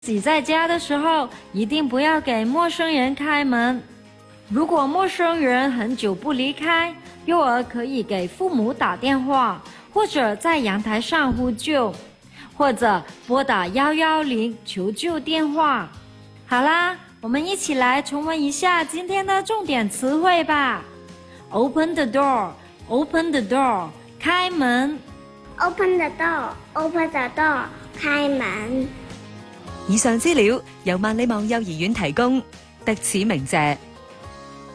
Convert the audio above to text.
自己在家的时候，一定不要给陌生人开门。如果陌生人很久不离开，幼儿可以给父母打电话，或者在阳台上呼救，或者拨打110求救电话。好啦，我们一起来重温一下今天的重点词汇吧。Open the door, open the door， 開門。 Open the door, open the door， 開門。 以上資料由萬里望幼兒園提供，特此鳴謝。